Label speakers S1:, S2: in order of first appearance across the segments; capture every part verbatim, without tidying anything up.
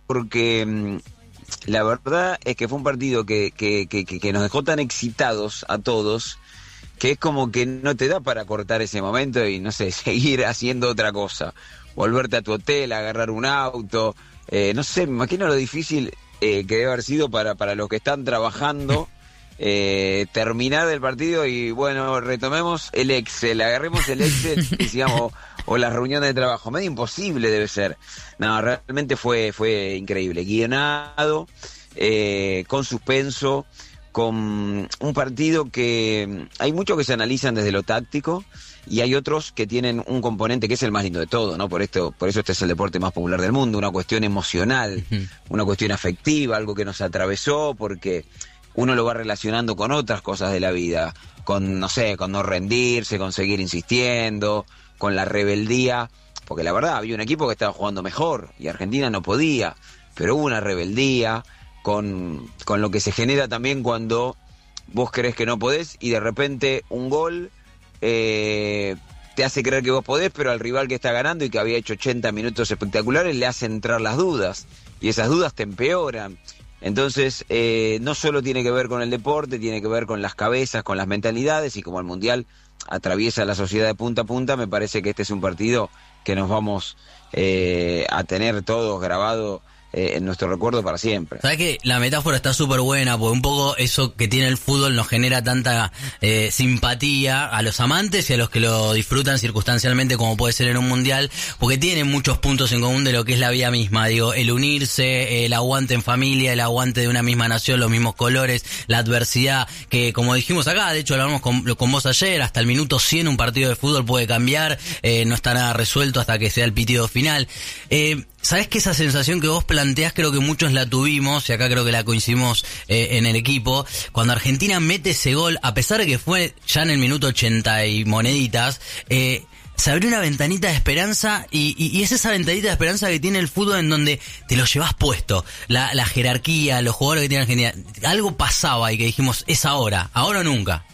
S1: porque mmm, la verdad es que fue un partido que, que, que, que nos dejó tan excitados a todos, que es como que no te da para cortar ese momento y, no sé, seguir haciendo otra cosa. Volverte a tu hotel, agarrar un auto, eh, no sé, me imagino lo difícil eh, que debe haber sido para, para los que están trabajando, eh, terminar el partido y, bueno, retomemos el Excel, agarremos el Excel y sigamos, o las reuniones de trabajo. Medio imposible debe ser. No, realmente fue, fue increíble. Guionado, eh, con suspenso, con un partido que hay muchos que se analizan desde lo táctico y hay otros que tienen un componente que es el más lindo de todo, ¿no? Por esto, por eso este es el deporte más popular del mundo, una cuestión emocional, uh-huh. una cuestión afectiva, algo que nos atravesó, porque uno lo va relacionando con otras cosas de la vida, con, no sé, con no rendirse, con seguir insistiendo, con la rebeldía, porque la verdad había un equipo que estaba jugando mejor y Argentina no podía, pero hubo una rebeldía con, con lo que se genera también cuando vos crees que no podés y de repente un gol eh, te hace creer que vos podés, pero al rival que está ganando y que había hecho ochenta minutos espectaculares le hace entrar las dudas y esas dudas te empeoran. Entonces eh, no solo tiene que ver con el deporte, tiene que ver con las cabezas, con las mentalidades, y como el Mundial atraviesa la sociedad de punta a punta, me parece que este es un partido que nos vamos eh, a tener todos grabado eh, en nuestro recuerdo para siempre.
S2: ¿Sabes qué? La metáfora está súper buena, porque un poco eso que tiene el fútbol nos genera tanta eh, simpatía a los amantes y a los que lo disfrutan circunstancialmente, como puede ser en un mundial, porque tiene muchos puntos en común de lo que es la vida misma. Digo, el unirse, el aguante en familia, el aguante de una misma nación, los mismos colores, la adversidad, que como dijimos acá, de hecho lo hablamos con, con vos ayer, hasta el minuto cien un partido de fútbol puede cambiar, eh, no está nada resuelto hasta que sea el pitido final. Eh, ¿Sabés que esa sensación que vos planteás creo que muchos la tuvimos, y acá creo que la coincidimos eh, en el equipo, cuando Argentina mete ese gol, a pesar de que fue ya en el minuto ochenta y moneditas, eh, se abrió una ventanita de esperanza y, y, y es esa ventanita de esperanza que tiene el fútbol en donde te lo llevas puesto, la, la jerarquía, los jugadores que tiene Argentina, algo pasaba y que dijimos, es ahora, ahora o nunca.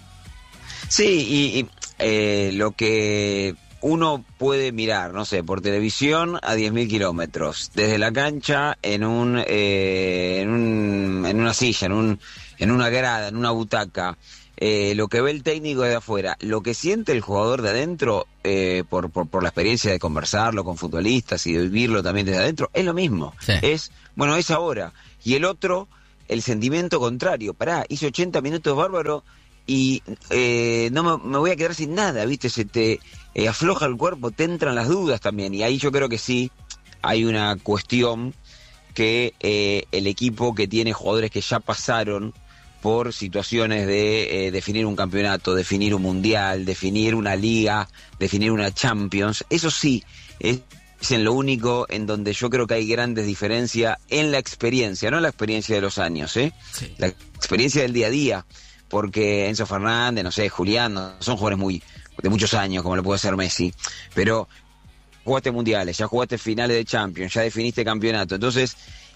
S1: Sí, y, y eh, lo que uno puede mirar, no sé, por televisión a diez mil kilómetros, desde la cancha en un, eh, en un, en una silla, en un, en una grada, en una butaca, eh, lo que ve el técnico de afuera, lo que siente el jugador de adentro, eh, por, por, por la experiencia de conversarlo con futbolistas y de vivirlo también desde adentro, es lo mismo. Sí. Es, bueno, es ahora. Y el otro, el sentimiento contrario, pará, hice ochenta minutos bárbaro y eh, no me, me voy a quedar sin nada, ¿viste? Se te eh, afloja el cuerpo, te entran las dudas también, y ahí yo creo que sí hay una cuestión que eh, el equipo que tiene jugadores que ya pasaron por situaciones de eh, definir un campeonato, definir un mundial, definir una liga, definir una Champions, eso sí, es en lo único en donde yo creo que hay grandes diferencias en la experiencia, no la experiencia de los años, ¿eh? Sí. La experiencia del día a día, porque Enzo Fernández, no sé, Julián, no son jugadores muy de muchos años, como lo puede ser Messi, pero jugaste mundiales, ya jugaste finales de Champions, ya definiste campeonato, entonces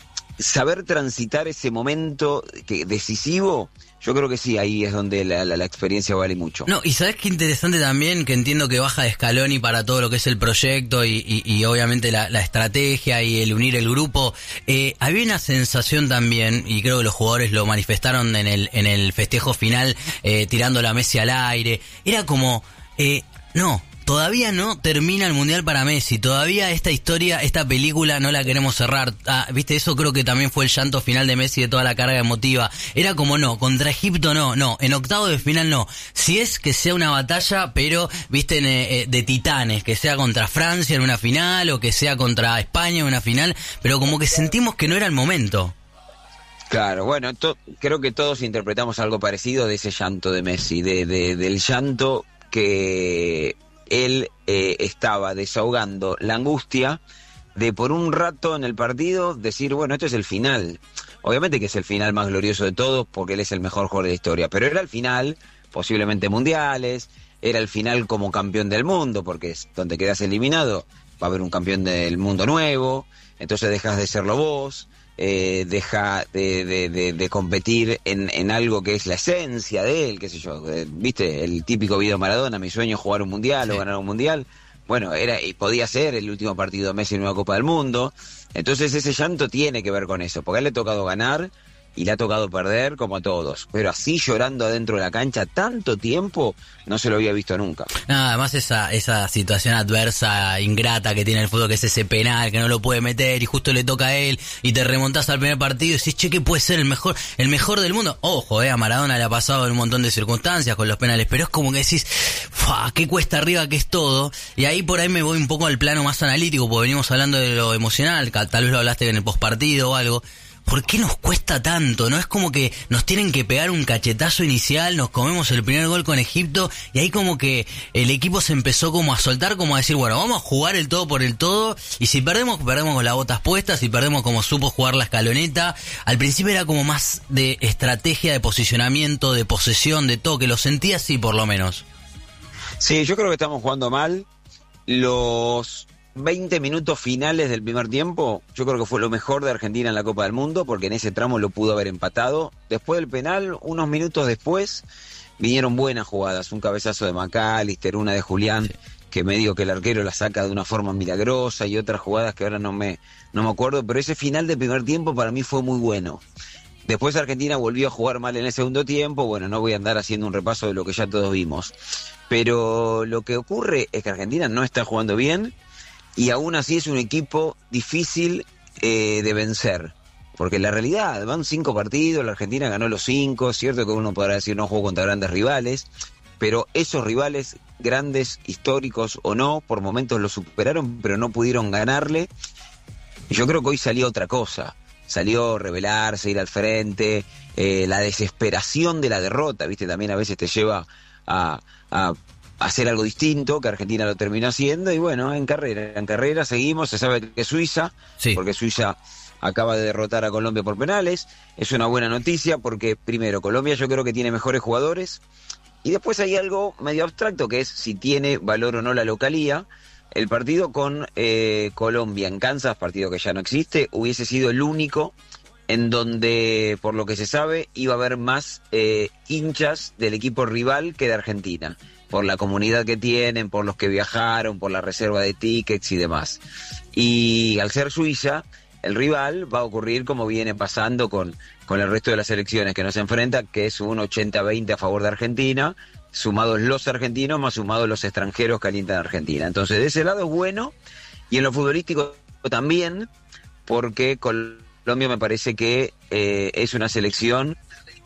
S1: saber transitar ese momento que, decisivo, yo creo que sí, ahí es donde la, la, la experiencia vale mucho.
S2: No, y sabes qué interesante también, que entiendo que baja de Scaloni para todo lo que es el proyecto y, y, y obviamente la, la estrategia y el unir el grupo, eh, había una sensación también, y creo que los jugadores lo manifestaron en el, en el festejo final, eh, tirando la Messi al aire, era como, eh, no, todavía no termina el Mundial para Messi, todavía esta historia, esta película no la queremos cerrar. Ah, viste, eso creo que también fue el llanto final de Messi, de toda la carga emotiva. Era como, no, contra Egipto no, no, en octavo de final no. Si es que sea una batalla, pero, viste, de, de titanes, que sea contra Francia en una final, o que sea contra España en una final, pero como que sentimos que no era el momento.
S1: Claro, bueno, to- creo que todos interpretamos algo parecido de ese llanto de Messi, de, de del llanto que él eh, estaba desahogando la angustia de por un rato en el partido decir, bueno, esto es el final. Obviamente que es el final más glorioso de todos porque él es el mejor jugador de la historia, pero era el final, posiblemente mundiales, era el final como campeón del mundo, porque es donde quedas eliminado, va a haber un campeón del mundo nuevo, entonces dejas de serlo vos, eh, deja de, de, de, de competir en, en algo que es la esencia de él, qué sé yo, eh, viste, el típico video Maradona, mi sueño es jugar un mundial, sí, o ganar un mundial. bueno, era y podía ser el último partido de Messi en una Copa del Mundo. Entonces ese llanto tiene que ver con eso, porque a él le ha tocado ganar y le ha tocado perder como a todos. Pero así llorando adentro de la cancha tanto tiempo, no se lo había visto nunca.
S2: No, además esa esa situación adversa, ingrata que tiene el fútbol, que es ese penal, que no lo puede meter y justo le toca a él y te remontás al primer partido y decís, che, que puede ser el mejor el mejor del mundo. Ojo, eh, a Maradona le ha pasado en un montón de circunstancias con los penales, pero es como que decís, ¡fua! Qué cuesta arriba que es todo. Y ahí por ahí me voy un poco al plano más analítico, porque venimos hablando de lo emocional, tal vez lo hablaste en el postpartido o algo. ¿Por qué nos cuesta tanto? ¿No es como que nos tienen que pegar un cachetazo inicial, nos comemos el primer gol con Egipto y ahí como que el equipo se empezó como a soltar, como a decir, bueno, vamos a jugar el todo por el todo y si perdemos, perdemos con las botas puestas, si perdemos como supo jugar la escaloneta? Al principio era como más de estrategia, de posicionamiento, de posesión, de toque, lo sentí así por lo menos.
S1: Sí, yo creo que estamos jugando mal. Los veinte minutos finales del primer tiempo, yo creo que fue lo mejor de Argentina en la Copa del Mundo, porque en ese tramo lo pudo haber empatado. Después del penal, unos minutos después, vinieron buenas jugadas, un cabezazo de McAllister, una de Julián, sí, que medio que el arquero la saca de una forma milagrosa, y otras jugadas que ahora no me, no me acuerdo, pero ese final del primer tiempo para mí fue muy bueno. Después Argentina volvió a jugar mal en el segundo tiempo, bueno, no voy a andar haciendo un repaso de lo que ya todos vimos, pero lo que ocurre es que Argentina no está jugando bien, y aún así es un equipo difícil eh, de vencer. Porque la realidad, van cinco partidos, la Argentina ganó los cinco, es cierto que uno podrá decir no jugó contra grandes rivales, pero esos rivales grandes, históricos o no, por momentos los superaron, pero no pudieron ganarle. Y yo creo que hoy salió otra cosa, salió rebelarse, ir al frente, eh, la desesperación de la derrota, viste, también a veces te lleva a... a hacer algo distinto, que Argentina lo terminó haciendo, y bueno, en carrera, en carrera seguimos, se sabe que Suiza, sí, porque Suiza acaba de derrotar a Colombia por penales, es una buena noticia, porque primero, Colombia yo creo que tiene mejores jugadores, y después hay algo medio abstracto, que es si tiene valor o no la localía. El partido con eh, Colombia en Kansas, partido que ya no existe, hubiese sido el único en donde, por lo que se sabe, iba a haber más eh, hinchas del equipo rival que de Argentina, por la comunidad que tienen, por los que viajaron, por la reserva de tickets y demás. Y al ser Suiza, el rival va a ocurrir como viene pasando con, con el resto de las selecciones que nos enfrenta, que es un ochenta veinte a favor de Argentina, sumados los argentinos más sumados los extranjeros que alientan a Argentina. Entonces, de ese lado es bueno, y en lo futbolístico también, porque Colombia me parece que eh, es una selección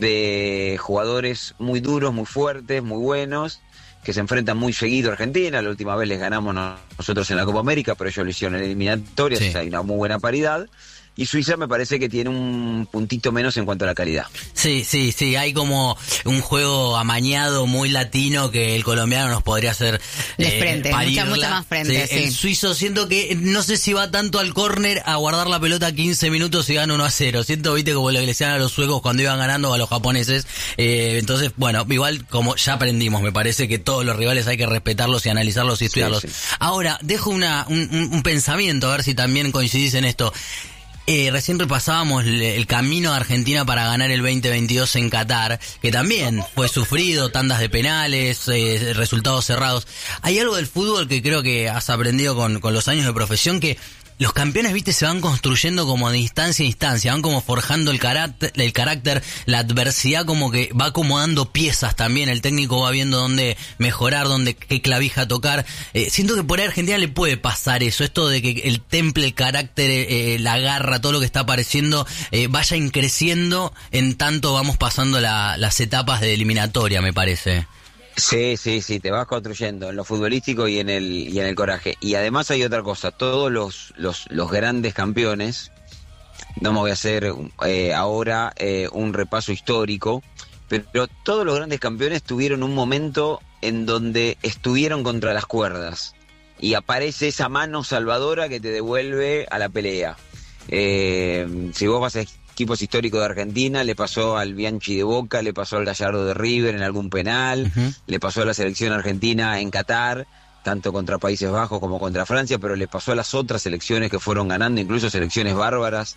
S1: de jugadores muy duros, muy fuertes, muy buenos, que se enfrentan muy seguido a Argentina. La última vez les ganamos nosotros en la Copa América, pero ellos lo hicieron en eliminatorias, sí, o sea, hay una muy buena paridad. Y Suiza me parece que tiene un puntito menos en cuanto a la calidad.
S2: Sí, sí, sí, hay como un juego amañado muy latino que el colombiano nos podría hacer
S3: de eh, frente, mucha, mucha más frente, sí,
S2: sí. El suizo siento que no sé si va tanto al córner a guardar la pelota quince minutos y gana uno a cero. Siento, viste, como lo que le decían a los suecos cuando iban ganando, o a los japoneses. Eh, entonces, bueno, igual como ya aprendimos, me parece que todos los rivales hay que respetarlos y analizarlos y estudiarlos. Sí, sí. Ahora, dejo una un, un, un pensamiento, a ver si también coincidís en esto. Eh, recién repasábamos el, el camino de Argentina para ganar el veinte veintidós en Qatar, que también fue sufrido, tandas de penales, eh, resultados cerrados. Hay algo del fútbol que creo que has aprendido con, con los años de profesión, que los campeones, viste, se van construyendo como de instancia a instancia, van como forjando el carácter, el carácter, la adversidad como que va acomodando piezas también, el técnico va viendo dónde mejorar, dónde, qué clavija tocar. Eh, siento que por ahí a Argentina le puede pasar eso, esto de que el temple, el carácter, eh, la garra, todo lo que está apareciendo, eh, vaya increciendo en tanto vamos pasando la, las etapas de eliminatoria, me parece.
S1: Sí, sí, sí, te vas construyendo en lo futbolístico y en el y en el coraje. Y además hay otra cosa, todos los los, los grandes campeones, no me voy a hacer eh, ahora eh, un repaso histórico, pero todos los grandes campeones tuvieron un momento en donde estuvieron contra las cuerdas y aparece esa mano salvadora que te devuelve a la pelea. Eh, si vos vas a equipos históricos de Argentina, le pasó al Bianchi de Boca, le pasó al Gallardo de River en algún penal, uh-huh. le pasó a la selección argentina en Qatar, tanto contra Países Bajos como contra Francia, pero le pasó a las otras selecciones que fueron ganando, incluso selecciones bárbaras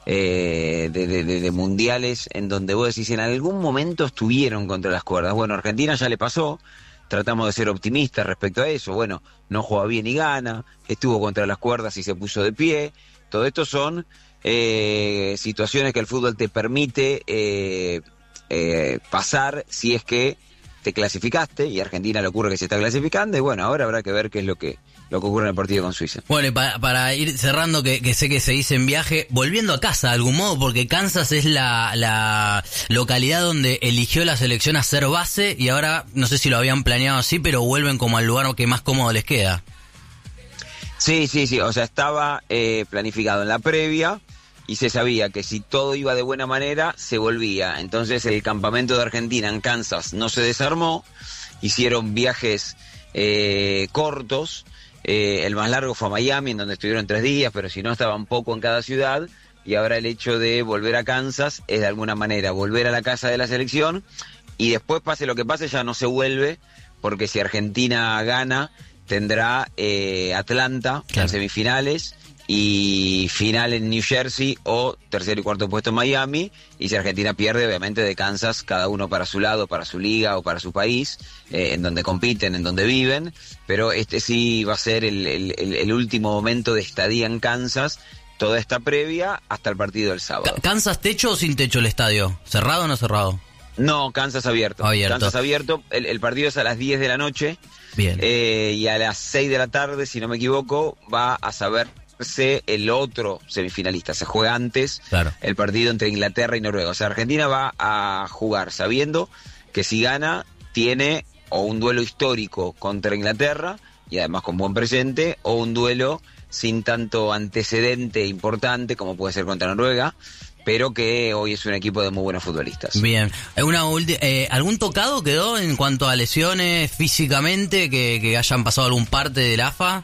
S1: eh, de, de, de, de mundiales, en donde vos decís, en algún momento estuvieron contra las cuerdas. Bueno, Argentina ya le pasó, tratamos de ser optimistas respecto a eso. Bueno, no juega bien y gana, estuvo contra las cuerdas y se puso de pie. Todo esto son eh, situaciones que el fútbol te permite eh, eh, pasar si es que te clasificaste, y a Argentina le ocurre que se está clasificando, y bueno, ahora habrá que ver qué es lo que lo que ocurre en el partido con Suiza.
S2: Bueno, y para, para ir cerrando, que, que sé que se dice en viaje, volviendo a casa de algún modo, porque Kansas es la, la localidad donde eligió la selección a ser base, y ahora no sé si lo habían planeado así, pero vuelven como al lugar que más cómodo les queda.
S1: Sí, sí, sí, o sea, estaba eh, planificado en la previa, y se sabía que si todo iba de buena manera, se volvía. Entonces el campamento de Argentina en Kansas no se desarmó, hicieron viajes eh, cortos. Eh, el más largo fue a Miami, en donde estuvieron tres días, pero si no estaban poco en cada ciudad, y ahora el hecho de volver a Kansas es de alguna manera volver a la casa de la selección, y después pase lo que pase ya no se vuelve, porque si Argentina gana tendrá eh, Atlanta, claro, en semifinales, y final en New Jersey, o tercer y cuarto puesto en Miami, y si Argentina pierde, obviamente de Kansas, cada uno para su lado, para su liga o para su país, eh, en donde compiten, en donde viven, pero este sí va a ser el, el, el último momento de estadía en Kansas, toda esta previa hasta el partido del sábado.
S2: ¿Kansas techo o sin techo el estadio? ¿Cerrado o no cerrado?
S1: No, Kansas abierto.
S2: abierto.
S1: Kansas abierto, el, el partido es a las diez de la noche,
S2: bien,
S1: eh, y a las seis de la tarde, si no me equivoco, va a saber el otro semifinalista. Se juega antes, claro, el partido entre Inglaterra y Noruega. O sea, Argentina va a jugar sabiendo que si gana tiene o un duelo histórico contra Inglaterra, y además con buen presente, o un duelo sin tanto antecedente importante como puede ser contra Noruega, pero que hoy es un equipo de muy buenos futbolistas.
S2: Bien. Una ulti- eh, ¿Algún tocado quedó en cuanto a lesiones físicamente que, que hayan pasado algún parte del A F A?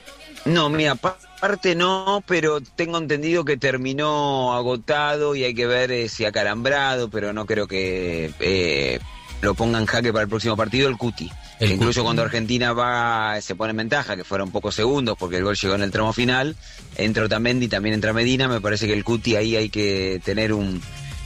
S1: No, mira, parte no, pero tengo entendido que terminó agotado y hay que ver eh, si acalambrado, pero no creo que eh, lo ponga en jaque para el próximo partido, el Cuti. El que incluso Cuti, cuando Argentina va se pone en ventaja, que fueron pocos segundos porque el gol llegó en el tramo final, entra Otamendi, también entra Medina, me parece que el Cuti ahí hay que tener un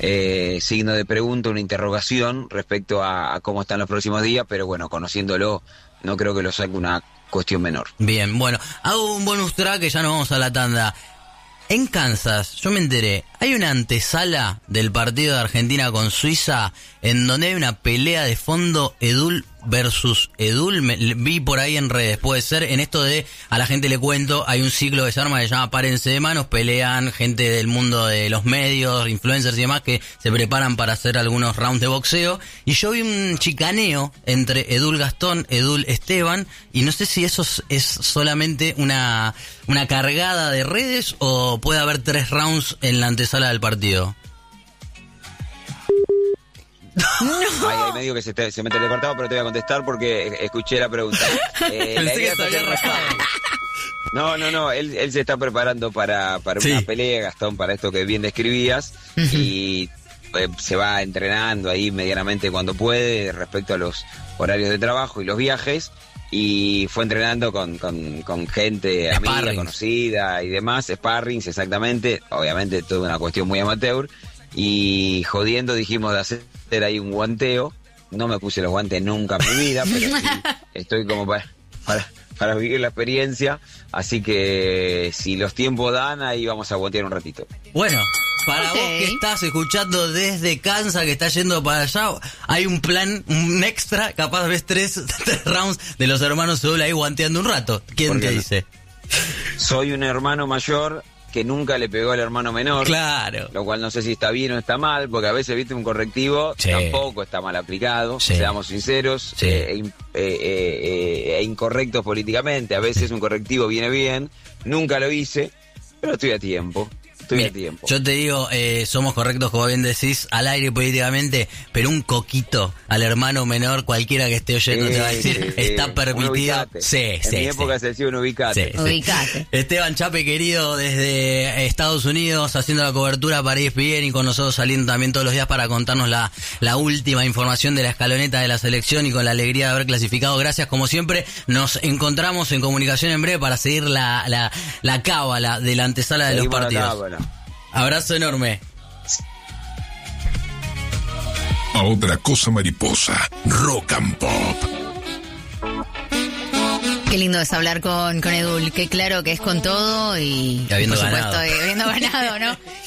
S1: eh, signo de pregunta, una interrogación respecto a, a cómo están los próximos días, pero bueno, conociéndolo, no creo que lo saque una cuestión menor.
S2: Bien, bueno, hago un bonus track que ya nos vamos a la tanda. En Kansas, yo me enteré, hay una antesala del partido de Argentina con Suiza en donde hay una pelea de fondo Edul versus Edul, me, vi por ahí en redes, puede ser, en esto de, a la gente le cuento, hay un ciclo que se arma que se llama Párense de Manos, pelean gente del mundo de los medios, influencers y demás que se preparan para hacer algunos rounds de boxeo, y yo vi un chicaneo entre Edul Gastón, Edul Esteban, y no sé si eso es, es solamente una, una cargada de redes o puede haber tres rounds en la antesala del partido.
S1: No. Ay, ay, medio que se, te, se me telecortaba, pero te voy a contestar porque escuché la pregunta. Eh,
S2: Pensé
S1: la
S2: que se había raspado.
S1: No, no, no, él, él se está preparando para, para
S2: sí.
S1: una pelea, Gastón, para esto que bien describías, uh-huh. y eh, se va entrenando ahí medianamente cuando puede respecto a los horarios de trabajo y los viajes, y fue entrenando con, con, con gente amiga, sparrings, conocida y demás, sparrings, exactamente, obviamente toda una cuestión muy amateur, y jodiendo dijimos de hacer ahí un guanteo. No me puse los guantes nunca en mi vida, pero sí, estoy como para, para, para vivir la experiencia, así que si los tiempos dan, ahí vamos a guantear un ratito.
S2: Bueno, para okay. vos que estás escuchando desde Kansas, que estás yendo para allá, hay un plan, un extra, capaz ves tres, tres rounds de los hermanos Seúl ahí guanteando un rato. ¿Quién te no? dice?
S1: Soy un hermano mayor que nunca le pegó al hermano menor.
S2: Claro.
S1: Lo cual no sé si está bien o está mal, porque a veces, viste, un correctivo sí. tampoco está mal aplicado, sí. seamos sinceros, sí. eh, eh, eh, eh, incorrectos políticamente. A veces un correctivo viene bien, nunca lo hice, pero estoy a tiempo. Estoy a tiempo.
S2: Yo te digo, eh, somos correctos, como bien decís, al aire políticamente, pero un coquito al hermano menor, cualquiera que esté oyendo sí, te va a decir, sí, está sí. permitido. Sí,
S1: en
S2: sí,
S1: mi
S2: sí.
S1: época se decía un ubicate.
S2: Sí, sí. Ubicate. Esteban Chape, querido, desde Estados Unidos, haciendo la cobertura para E S P N y con nosotros saliendo también todos los días para contarnos la, la última información de la escaloneta de la selección, y con la alegría de haber clasificado. Gracias, como siempre. Nos encontramos en comunicación en breve para seguir la, la, la cábala de la antesala de Seguimos los partidos. Abrazo enorme.
S4: A otra cosa mariposa, Rock and Pop.
S3: Qué lindo es hablar con, con Edul, qué claro que es con todo y,
S2: y habiendo
S3: por
S2: ganado.
S3: supuesto, y habiendo ganado, ¿no?